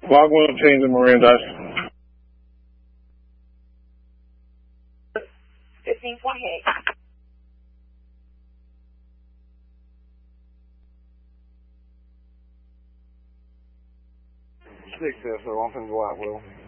Log 1 obtained and Mirandized. 1528. 6 SO, I'm finna go out, Will.